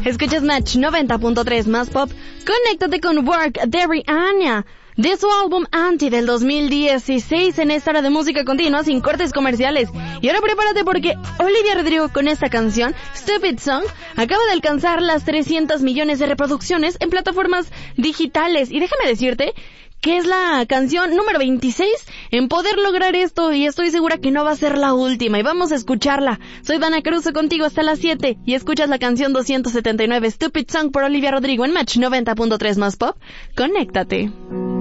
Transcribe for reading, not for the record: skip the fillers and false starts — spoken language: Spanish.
Escuchas Match 90.3 más pop. Conéctate con Work de Rihanna, de su álbum Anti del 2016, en esta hora de música continua sin cortes comerciales. Y ahora prepárate porque Olivia Rodrigo con esta canción, Stupid Song, acaba de alcanzar las 300 millones de reproducciones en plataformas digitales. Y déjame decirte que es la canción número 26 en poder lograr esto, y estoy segura que no va a ser la última, y vamos a escucharla. Soy Dana Caruso contigo hasta las 7, y escuchas la canción 279 Stupid Song por Olivia Rodrigo en Match 90.3 más pop. Conéctate.